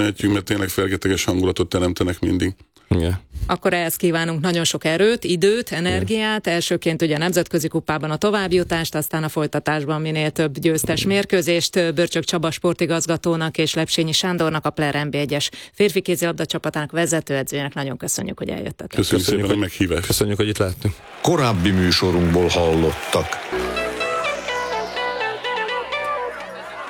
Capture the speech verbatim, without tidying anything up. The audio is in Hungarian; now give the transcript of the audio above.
köszönhetjük, mert tényleg fergeteges hangulatot teremtenek mindig. Igen. Akkor ehhez kívánunk nagyon sok erőt, időt, energiát, elsőként ugye a nemzetközi kupában a továbbjutást, aztán a folytatásban minél több győztes mérkőzést. Börcsök Csaba sportigazgatónak és Lepsényi Sándornak, a Player en bé egyes férfi kézilabda csapatának vezetőedzőjének nagyon köszönjük, hogy eljöttetek. Köszönjük, köszönjük szépen a meghívást. Köszönjük, hogy itt lehetünk. Korábbi műsorunkból hallottak.